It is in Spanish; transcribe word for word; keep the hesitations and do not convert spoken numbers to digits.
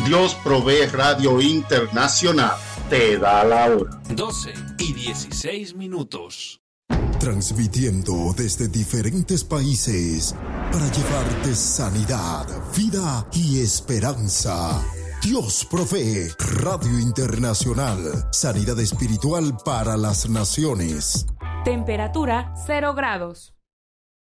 Dios Provee Radio Internacional te da la hora. doce y dieciséis minutos. Transmitiendo desde diferentes países para llevarte sanidad, vida y esperanza. Dios Provee Radio Internacional. Sanidad espiritual para las naciones. Temperatura cero grados.